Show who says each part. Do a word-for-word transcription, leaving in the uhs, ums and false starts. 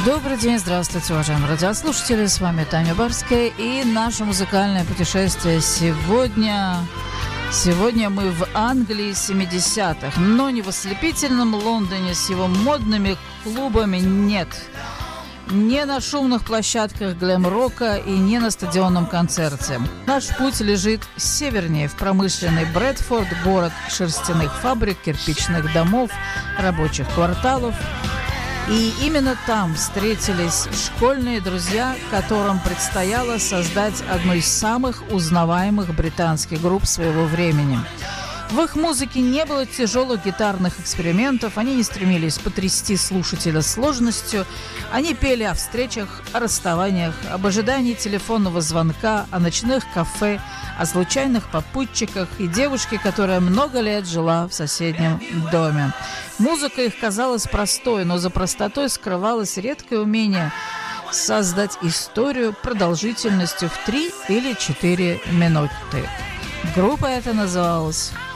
Speaker 1: Добрый день, здравствуйте, уважаемые радиослушатели. С вами Таня Барская и наше музыкальное путешествие сегодня. Сегодня мы в Англии семидесятых, но не в ослепительном Лондоне с его модными клубами, нет. Не на шумных площадках глэм-рока и не на стадионном концерте. Наш путь лежит севернее, в промышленный Брэдфорд, город шерстяных фабрик, кирпичных домов, рабочих кварталов. И именно там встретились школьные друзья, которым предстояло создать одну из самых узнаваемых британских групп своего времени. В их музыке не было тяжелых гитарных экспериментов, они не стремились потрясти слушателя сложностью, они пели о встречах, о расставаниях, об ожидании телефонного звонка, о ночных кафе, о случайных попутчиках и девушке, которая много лет жила в соседнем доме. Музыка их казалась простой, но за простотой скрывалось редкое умение создать историю продолжительностью в три или четыре минуты. Группа эта называлась